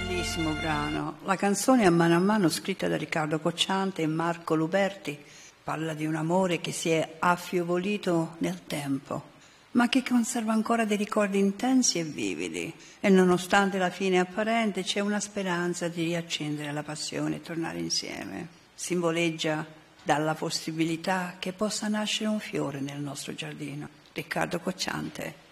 Bellissimo brano. La canzone a mano scritta da Riccardo Cocciante e Marco Luberti parla di un amore che si è affievolito nel tempo, ma che conserva ancora dei ricordi intensi e vividi. E nonostante la fine apparente c'è una speranza di riaccendere la passione e tornare insieme. Simboleggia dalla possibilità che possa nascere un fiore nel nostro giardino. Riccardo Cocciante.